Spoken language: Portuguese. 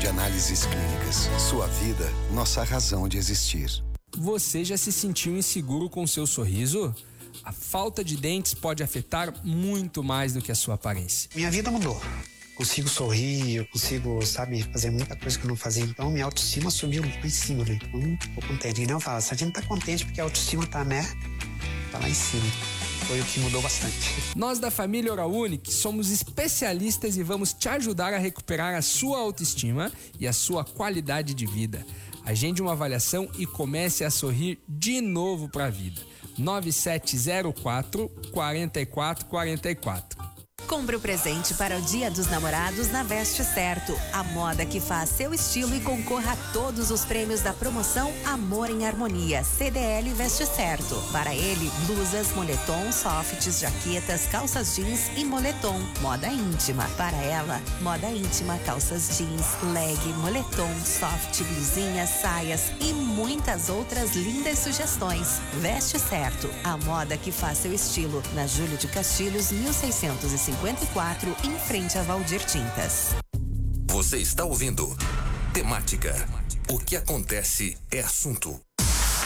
de Análises Clínicas. Sua vida, nossa razão de existir. Você já se sentiu inseguro com seu sorriso? A falta de dentes pode afetar muito mais do que a sua aparência. Minha vida mudou. Consigo sorrir, eu consigo, fazer muita coisa que eu não fazia. Então, minha autoestima subiu lá em cima, né? Então, tô contente. E não fala, se a gente tá contente porque a autoestima tá lá em cima. Foi o que mudou bastante. Nós da família Oral Unique somos especialistas e vamos te ajudar a recuperar a sua autoestima e a sua qualidade de vida. Agende uma avaliação e comece a sorrir de novo para a vida. 9704 4444. Compre o presente para o Dia dos Namorados na Veste Certo, a moda que faz seu estilo e concorra a todos os prêmios da promoção Amor em Harmonia, CDL Veste Certo. Para ele, blusas, moletom, softs, jaquetas, calças jeans e moletom. Moda íntima. Para ela, moda íntima, calças jeans, leg, moletom, soft, blusinhas, saias e muitas outras lindas sugestões. Veste Certo, a moda que faz seu estilo. Na Júlio de Castilhos, 1654, em frente a Valdir Tintas. Você está ouvindo Temática. O que acontece é assunto.